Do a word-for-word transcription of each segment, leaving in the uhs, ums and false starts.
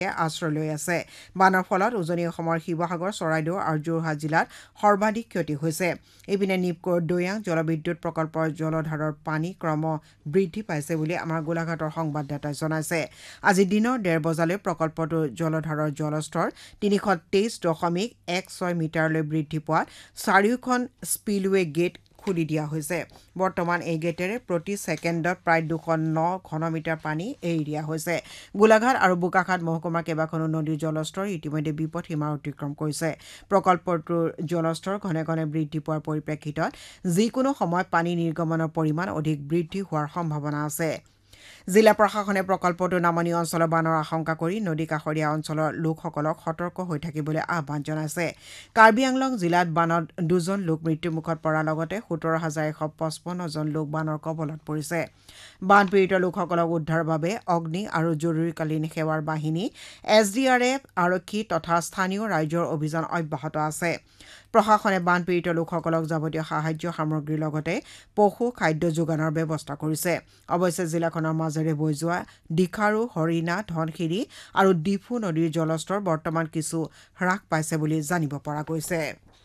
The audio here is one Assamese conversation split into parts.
আশ্ৰয় লৈ আছে বানৰ ফলত উজনি অসমৰ শিৱসাগৰ চৰাইদেউ আৰু যোৰহাট জিলাত সৰ্বাধিক ক্ষতি হৈছে ইপিনে নিপকোৰ দৈয়াং জলবিদ্যুৎ প্ৰকল্পৰ জলধাৰৰ পানী ক্ৰম বৃদ্ধি পাইছে বুলি আমাৰ গোলাঘাটৰ সংবাদদাতাই জনাইছে আজি দিনৰ ডেৰ বজালৈ প্ৰকল্পটোৰ জলধাৰৰ জলস্তৰ তিনিশ তেইছ দশমিক এক ছয় মিটাৰলৈ বৃদ্ধি পোৱাত চাৰিওখন স্পিলৱে গেট খুলি দিয়া হৈছে বৰ্তমান এই গেটেৰে প্ৰতি ছেকেণ্ডত প্ৰায় দুশ ন ঘনমিটাৰ পানী এৰি দিয়া হৈছে গোলাঘাট আৰু বোকাখাট মহকুমাৰ কেইবাখনো নদীৰ জলস্তৰ ইতিমধ্যে বিপদ সীমা অতিক্ৰম কৰিছে প্ৰকল্পটোৰ জলস্তৰ ঘনে ঘনে বৃদ্ধি পোৱাৰ পৰিপ্ৰেক্ষিতত যিকোনো সময়ত পানী নিৰ্গমনৰ পৰিমাণ অধিক বৃদ্ধি হোৱাৰ সম্ভাৱনা আছে জিলা প্ৰশাসনে প্ৰকল্পটো নামনি অঞ্চলৰ বানৰ আশংকা কৰি নদী কাষৰীয়া অঞ্চলৰ লোকসকলক সতৰ্ক হৈ থাকিবলৈ আহ্বান জনাইছে কাৰ্বি আংলং জিলাত বানত দুজন লোক মৃত্যুমুখত পৰাৰ লগতে সোতৰ হাজাৰ এশ পঁচপন্ন জন লোক বানৰ কবলত পৰিছে বানপীড়িত লোকসকলক উদ্ধাৰৰ বাবে অগ্নি আৰু জৰুৰীকালীন সেৱাৰ বাহিনী এছ ডি আৰ এফ আৰক্ষী তথা স্থানীয় ৰাইজৰ অভিযান অব্যাহত আছে প্ৰশাসনে বানপীড়িত লোকসকলক যাৱতীয় সাহায্য সামগ্ৰীৰ লগতে পশু খাদ্য যোগানৰ ব্যৱস্থা কৰিছে অৱশ্যে জিলাখনৰ মাজেৰে বৈ যোৱা ডিখাৰু হৰিণা ধনশিৰি আৰু ডিফু নদীৰ জলস্তৰ বৰ্তমান কিছু হ্ৰাস পাইছে বুলি জানিব পৰা গৈছে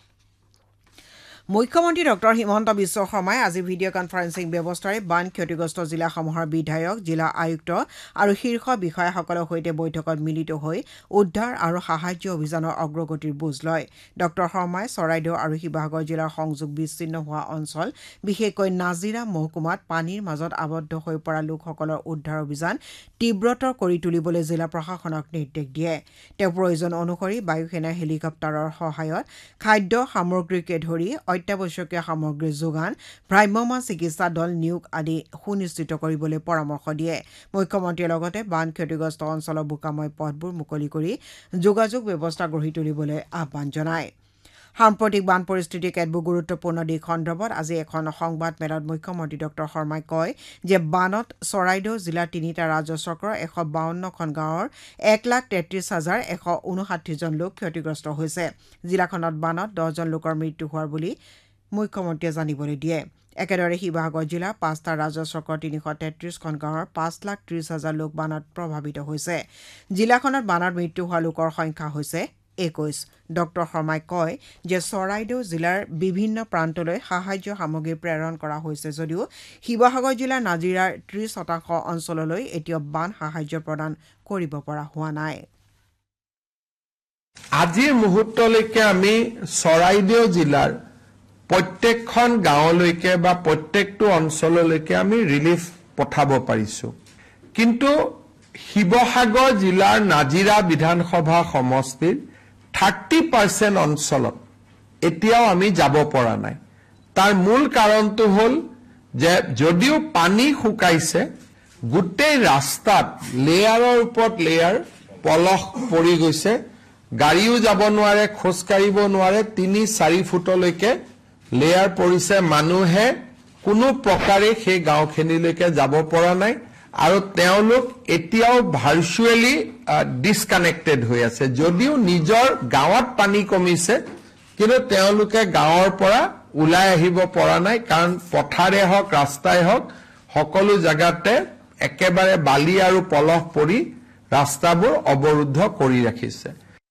মুখ্যমন্ত্ৰী ডক্টৰ হিমন্ত বিশ্ব শৰ্মাই আজি ভিডিঅ' কনফাৰেন্সিং ব্যৱস্থাৰে বান ক্ষতিগ্ৰস্ত জিলাসমূহৰ বিধায়ক জিলা আয়ুক্ত আৰু শীৰ্ষ বিষয়াসকলৰ সৈতে বৈঠকত মিলিত হৈ উদ্ধাৰ আৰু সাহায্য অভিযানৰ অগ্ৰগতিৰ বুজ লয় ডক্টৰ শৰ্মাই চৰাইদেউ আৰু শিৱসাগৰ জিলাৰ সংযোগ বিচ্ছিন্ন হোৱা অঞ্চল বিশেষকৈ নাজিৰা মহকুমাত পানীৰ মাজত আবদ্ধ হৈ পৰা লোকসকলৰ উদ্ধাৰ অভিযান তীব্ৰতৰ কৰি তুলিবলৈ জিলা প্ৰশাসনক নিৰ্দেশ দিয়ে তেওঁ প্ৰয়োজন অনুসৰি বায়ুসেনাৰ হেলিকপ্টাৰৰ সহায়ত খাদ্য সামগ্ৰীকে ধৰি অত্যাৱশ্যকীয় সামগ্ৰীৰ যোগান ভ্ৰাম্যমাণ চিকিৎসা দল নিয়োগ আদি সুনিশ্চিত কৰিবলৈ পৰামৰ্শ দিয়ে মুখ্যমন্ত্ৰীয়ে লগতে বান ক্ষতিগ্ৰস্ত অঞ্চলৰ বোকাময় পথবোৰ মুকলি কৰি যোগাযোগ ব্যৱস্থা গঢ়ি তুলিবলৈ আহ্বান জনায় সাম্প্ৰতিক বান পৰিস্থিতিৰ কেতবোৰ গুৰুত্বপূৰ্ণ দিশ সন্দৰ্ভত আজি এখন সংবাদ মেলত মুখ্যমন্ত্ৰী ডক্টৰ শৰ্মাই কয় যে বানত চৰাইদেউ জিলাৰ তিনিটা ৰাজ্য চক্ৰৰ এশ বাৱন্নখন গাঁৱৰ এক লাখ তেত্ৰিছ হাজাৰ এশ ঊনষাঠিজন লোক ক্ষতিগ্ৰস্ত হৈছে জিলাখনত বানত দহজন লোকৰ মৃত্যু হোৱাৰ বুলি মুখ্যমন্ত্ৰীয়ে জানিবলৈ দিয়ে একেদৰে শিৱসাগৰ জিলা পাঁচটা ৰাজ্য চক্ৰৰ তিনিশ তেত্ৰিছখন গাঁৱৰ পাঁচ লাখ ত্ৰিছ হাজাৰ লোক বানত প্ৰভাৱিত হৈছে জিলাখনত বানত মৃত্যু হোৱা লোকৰ সংখ্যা হৈছে একৈশ ডক্টৰ শৰ্মাই কয় যে চৰাইদেউ জিলাৰ বিভিন্ন প্ৰান্তলৈ সাহায্য সামগ্ৰী প্ৰেৰণ কৰা হৈছে যদিও শিৱসাগৰ জিলাৰ নাজিৰাৰ ত্ৰিশ শতাংশ অঞ্চললৈ এতিয়াও বান সাহায্য প্ৰদান কৰিব পৰা হোৱা নাই আজিৰ মুহূৰ্তলৈকে আমি চৰাইদেউ জিলাৰ প্ৰত্যেকখন গাঁৱলৈকে বা প্ৰত্যেকটো অঞ্চললৈকে আমি ৰিলিফ পঠাব পাৰিছো কিন্তু শিৱসাগৰ জিলাৰ নাজিৰা বিধানসভা সমষ্টিৰ থাৰ্টি পাৰ্চেণ্ট অঞ্চলত এতিয়াও আমি যাব পৰা নাই তাৰ মূল কাৰণটো হ'ল যে যদিও পানী শুকাইছে গোটেই ৰাস্তাত লেয়াৰৰ ওপৰত লেয়াৰ পলস পৰি গৈছে গাড়ীও যাব নোৱাৰে খোজ কাঢ়িব নোৱাৰে তিনি চাৰি ফুটলৈকে লেয়াৰ পৰিছে মানুহে কোনো প্ৰকাৰে সেই গাঁওখিনিলৈকে যাব পৰা নাই আৰু তেওঁলোক এতিয়াও ভাৰ্চুৱেলি ডিসকানেক্টেড হৈ আছে যদিও নিজৰ গাঁৱত পানী কমিছে কিন্তু তেওঁলোকে গাঁৱৰ পৰা ওলাই আহিব পৰা নাই কাৰণ পথাৰে হওক ৰাস্তাই হওক সকলো জায়গাতে একেবাৰে বালি আৰু পলস পৰি ৰাস্তাবোৰ অৱৰুদ্ধ কৰি ৰাখিছে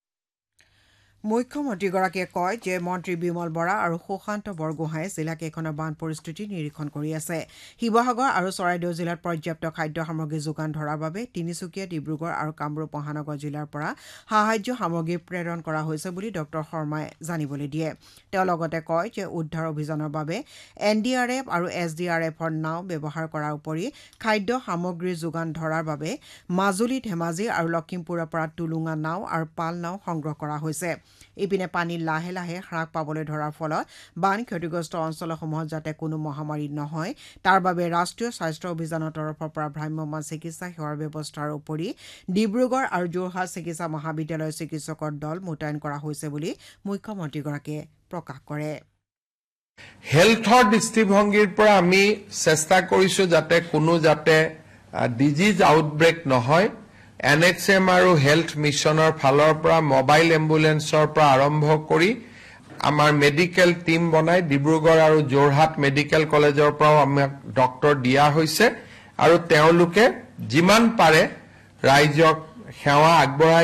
মুখ্যমন্ত্ৰীগৰাকীয়ে কয় যে মন্ত্ৰী বিমল বৰা আৰু সুশান্ত বৰগোহাঁয়ে জিলাকেইখনৰ বান পৰিস্থিতি নিৰীক্ষণ কৰি আছে শিৱসাগৰ আৰু চৰাইদেউ জিলাত পৰ্যাপ্ত খাদ্য সামগ্ৰী যোগান ধৰাৰ বাবে তিনিচুকীয়া ডিব্ৰুগড় আৰু কামৰূপ মহানগৰ জিলাৰ পৰা সাহায্য সামগ্ৰী প্ৰেৰণ কৰা হৈছে বুলি ডক্টৰ শৰ্মাই জানিবলৈ দিয়ে তেওঁ লগতে কয় যে উদ্ধাৰ অভিযানৰ বাবে এন ডি আৰ এফ আৰু এছ ডি আৰ এফৰ নাও ব্যৱহাৰ কৰাৰ উপৰি খাদ্য সামগ্ৰীৰ যোগান ধৰাৰ বাবে মাজুলী ধেমাজি আৰু লখিমপুৰৰ পৰা টুলুঙা নাও আৰু পাল নাও সংগ্ৰহ কৰা হৈছে ইপিনে পানী লাহে লাহে হ্ৰাস পাবলৈ ধৰাৰ ফলত বান ক্ষতিগ্ৰস্ত অঞ্চলসমূহত যাতে কোনো মহামাৰী নহয় তাৰ বাবে ৰাষ্ট্ৰীয় স্বাস্থ্য অভিযানৰ তৰফৰ পৰা ভ্ৰাম্যমাণ চিকিৎসা সেৱাৰ ব্যৱস্থাৰ উপৰি ডিব্ৰুগড় আৰু যোৰহাট চিকিৎসা মহাবিদ্যালয়ৰ চিকিৎসকৰ দল মোতায়েন কৰা হৈছে বুলি মুখ্যমন্ত্ৰীগৰাকীয়ে প্ৰকাশ কৰে হেলথৰ দৃষ্টিভংগীৰ পৰা আমি চেষ্টা কৰিছো যাতে কোনো যাতে ডিজিজ আউটব্ৰেক নহয় এন এইচ এম আৰু হেলথ মিছনৰ ফালৰ পৰা মোবাইল এম্বুলেন্সৰ পৰা আৰম্ভ কৰি আমাৰ মেডিকেল টিম বনাই ডিব্ৰুগড় আৰু যোৰহাট মেডিকেল কলেজৰ পৰাও আমাক ডক্টৰ দিয়া হৈছে আৰু তেওঁলোকে যিমান পাৰে ৰাইজক সেৱা আগবঢ়াই